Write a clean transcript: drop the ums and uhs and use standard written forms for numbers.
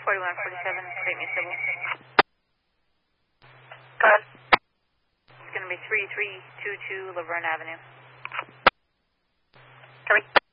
4147, Great Mesa. Go ahead. It's going to be 3322 Laverne Avenue. Coming.